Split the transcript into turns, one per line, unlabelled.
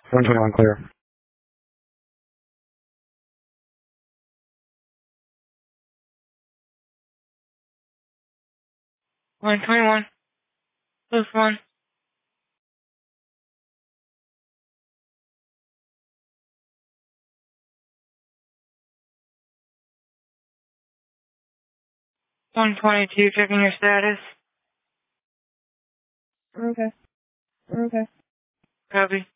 121 clear. 121. Plus 1. 122, checking your status.
Okay.
Copy.